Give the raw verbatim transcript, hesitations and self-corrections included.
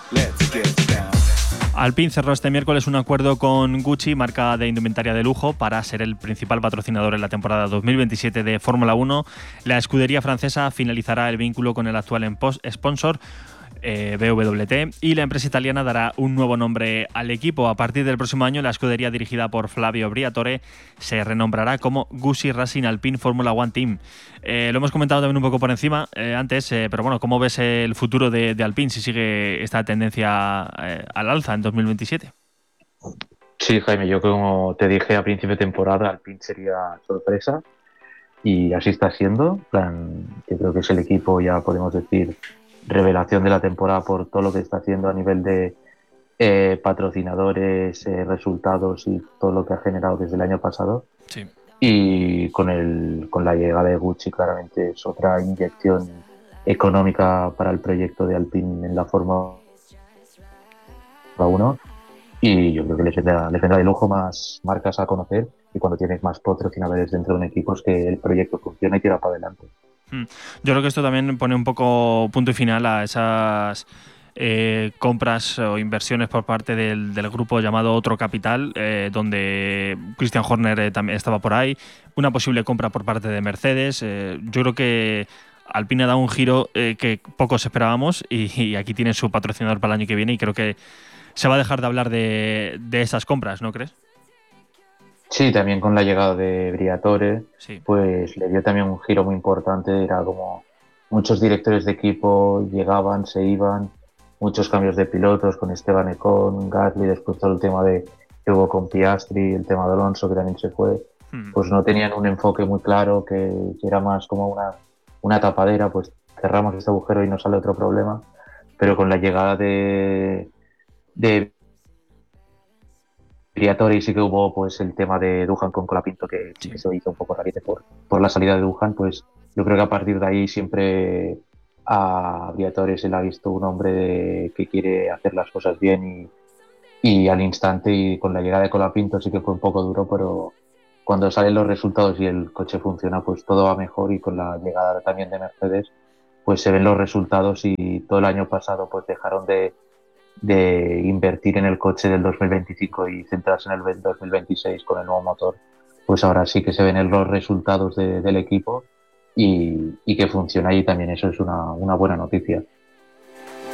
Let's get down. Alpine cerró este miércoles un acuerdo con Gucci, marca de indumentaria de lujo, para ser el principal patrocinador en la temporada dos mil veintisiete de Fórmula uno. La escudería francesa finalizará el vínculo con el actual sponsor, eh, B W T, y la empresa italiana dará un nuevo nombre al equipo. A partir del próximo año, la escudería dirigida por Flavio Briatore se renombrará como Gucci Racing Alpine Formula One Team. Eh, lo hemos comentado también un poco por encima eh, antes, eh, pero bueno, ¿cómo ves el futuro de, de Alpine si sigue esta tendencia eh, al alza en dos mil veintisiete? Sí, Jaime, yo como te dije a principio de temporada, Alpine sería sorpresa y así está siendo. Plan, yo creo que es el equipo, ya podemos decir, revelación de la temporada por todo lo que está haciendo a nivel de eh, patrocinadores, eh, resultados y todo lo que ha generado desde el año pasado. Sí. Y con, el, con la llegada de Gucci claramente es otra inyección económica para el proyecto de Alpine en la Fórmula uno. Y yo creo que les vendrá, les vendrá de lujo más marcas a conocer, y cuando tienes más patrocinadores dentro de un equipo es que el proyecto funciona y tira para adelante. Yo creo que esto también pone un poco punto y final a esas eh, compras o inversiones por parte del, del grupo llamado Otro Capital, eh, donde Christian Horner eh, también estaba por ahí, una posible compra por parte de Mercedes. Eh, yo creo que Alpine ha dado un giro eh, que pocos esperábamos y, y aquí tiene su patrocinador para el año que viene, y creo que se va a dejar de hablar de, de esas compras, ¿no crees? Sí, también con la llegada de Briatore, Sí. pues le dio también un giro muy importante. Era como muchos directores de equipo llegaban, se iban, muchos cambios de pilotos con Esteban Ocon, Gasly, después todo el tema de que hubo con Piastri, el tema de Alonso que también se fue. Hmm. Pues no tenían un enfoque muy claro, que, que era más como una, una tapadera, pues cerramos este agujero y no sale otro problema. Pero con la llegada de, de Briatore sí que hubo pues el tema de Duhan con Colapinto, que sí que se hizo un poco rarito por, por la salida de Duhan. Pues yo creo que a partir de ahí siempre a Briatore se le ha visto un hombre de, que quiere hacer las cosas bien y, y al instante, y con la llegada de Colapinto sí que fue un poco duro, pero cuando salen los resultados y el coche funciona, pues todo va mejor, y con la llegada también de Mercedes pues se ven los resultados, y todo el año pasado pues dejaron de de invertir en el coche del dos mil veinticinco y centrarse en el dos mil veintiséis con el nuevo motor. Pues ahora sí que se ven los resultados de, del equipo y, y que funciona, y también eso es una, una buena noticia.